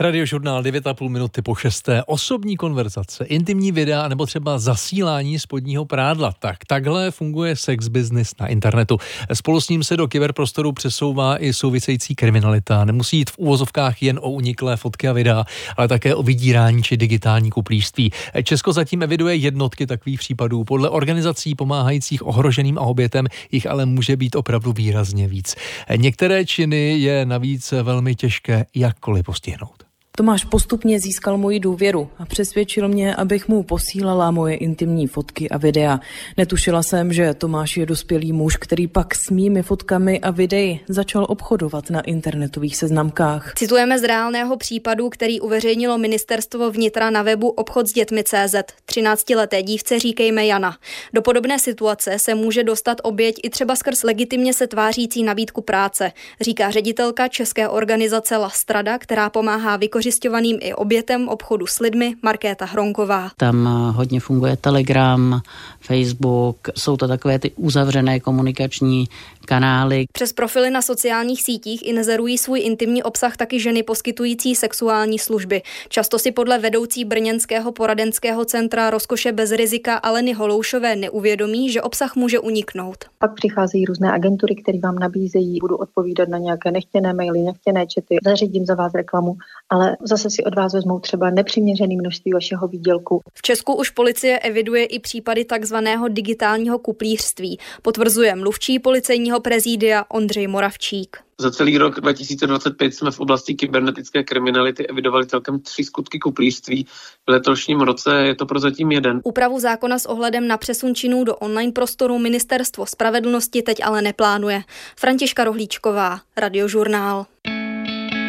Radiožurnál 9,5 minuty po 6. Osobní konverzace, intimní videa nebo třeba zasílání spodního prádla. Takhle funguje sex business na internetu. Spolu s ním se do kyberprostoru přesouvá i související kriminalita. Nemusí jít v uvozovkách jen o uniklé fotky a videa, ale také o vydírání či digitální kuplířství. Česko zatím eviduje jednotky takových případů. Podle organizací pomáhajících ohroženým a obětem jich ale může být opravdu výrazně víc. Některé činy je navíc velmi těžké jakkoliv postihnout. Tomáš postupně získal moji důvěru a přesvědčil mě, abych mu posílala moje intimní fotky a videa. Netušila jsem, že Tomáš je dospělý muž, který pak s mými fotkami a videi začal obchodovat na internetových seznamkách. Citujeme z reálného případu, který uveřejnilo ministerstvo vnitra na webu obchod s dětmi.cz. 13leté dívce říkejme Jana. Do podobné situace se může dostat oběť i třeba skrz legitimně se tvářící nabídku práce, říká ředitelka české organizace Lastrada, která pomáhá vykořisťovaným i obětem obchodu s lidmi, Markéta Hronková. Tam hodně funguje Telegram, Facebook, jsou to takové ty uzavřené komunikační kanály. Přes profily na sociálních sítích inzerují svůj intimní obsah taky ženy poskytující sexuální služby. Často si podle vedoucí brněnského poradenského centra Rozkoše bez rizika Aleny Holoušové neuvědomí, že obsah může uniknout. Pak přicházejí různé agentury, které vám nabízejí, budu odpovídat na nějaké nechtěné maily, nechtěné chaty, zařídím za vás reklamu, ale zase si od vás vezmou třeba nepřiměřené množství vašeho výdělku. V Česku už policie eviduje i případy takzvaného digitálního kuplířství, potvrzuje mluvčí policejního prezídia Ondřej Moravčík. Za celý rok 2025 jsme v oblasti kybernetické kriminality evidovali celkem 3 skutky kuplířství. V letošním roce je to prozatím 1. Úpravu zákona s ohledem na přesun činů do online prostoru Ministerstvo spravedlnosti teď ale neplánuje. Františka Rohlíčková, Radiožurnál.